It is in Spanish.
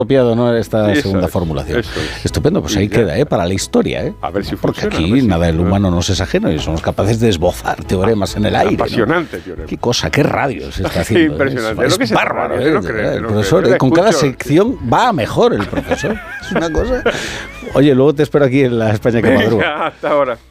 copiado, ¿no? Esta Eso segunda es, formulación. eso es. Estupendo, pues ahí queda, para la historia, A ver si Porque funciona, a aquí ver si nada del funciona. humano nos es ajeno y somos capaces de esbozar teoremas en el aire, ¿no? Apasionante, teorema. Qué cosa, qué radio se está haciendo. Impresionante. Es Lo que se bárbaro, trata, no creo, el no profesor, creo. Yo con la cada escucho. sección va a mejor el profesor. Es una cosa. Oye, luego te espero aquí en la España que madruga. Venga, hasta ahora.